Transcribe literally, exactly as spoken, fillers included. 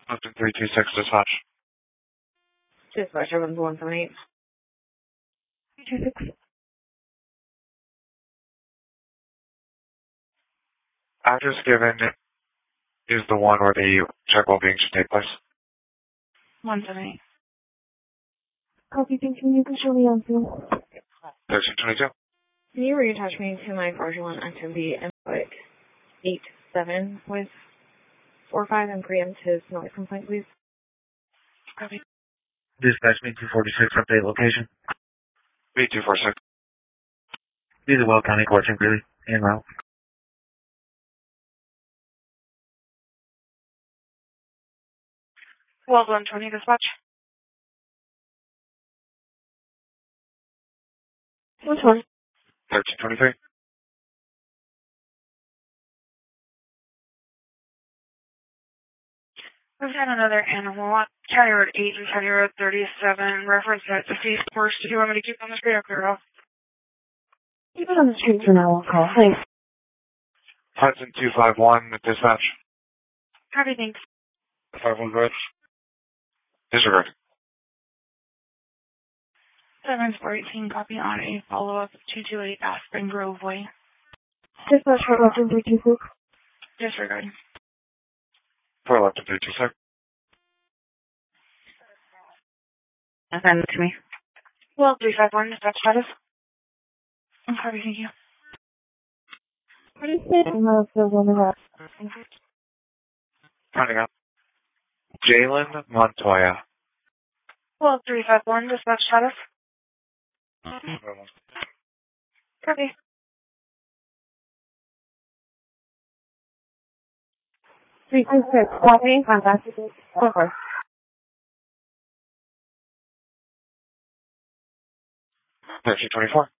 Lifton three two six, dispatch. Dispatch, Evans one seven eight. three two six. Address given is the one where the check well-being should take place. one seven eight. Copy, thank you. You can show me on film. thirteen twenty-two. Can you reattach me to my fraudulent activity and put eight seven with four five and preempt his noise complaint, please? Copy. Dispatch me two forty-six, update location. B two forty-six. These are Well County Courts in Greeley, en route. Wells one twenty, dispatch. Which one? thirteen twenty-three. We've got another animal. County Road eight and County Road thirty-seven. Reference at deceased first. Do you want me to keep on the street or clear off? Keep it on the street for now, I'll call. Thanks. Hudson two five one, dispatch. Copy, thanks. five one good. Disregard. seven four eighteen, copy on a follow-up of two two eight Aspen Grove Way. Dispatch for Lifton three two six. Disregard. For Lifton three two six. Send it to me. Well, three five one, dispatch status. Copy, thank you. What is it? I'm not still on the route. Finding out. Jalen Montoya. Well, three five one, dispatch status. Copy. three two six. Copy. Fantastic. Over. thirteen twenty-four.